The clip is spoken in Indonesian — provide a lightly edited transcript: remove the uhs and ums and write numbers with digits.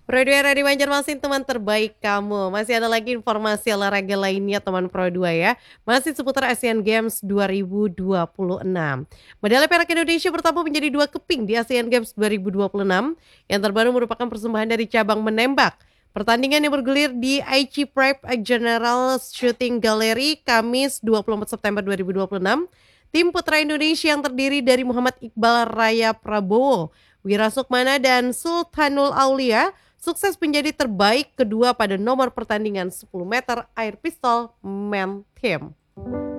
Pro 2 Radio Banjarmasin teman terbaik kamu. Masih ada lagi informasi olahraga lainnya teman Pro 2 ya. Masih seputar Asian Games 2026. Medali perak Indonesia bertambah menjadi 2 keping di Asian Games 2026. Yang terbaru merupakan persembahan dari cabang menembak. Pertandingan yang bergulir di Aichi Prep General Shooting Gallery Kamis 24 September 2026. Tim putra Indonesia yang terdiri dari Muhammad Iqbal Raya Prabowo, Wira Sukmana dan Sultanul Aulia sukses menjadi terbaik kedua pada nomor pertandingan 10 meter air pistol men team.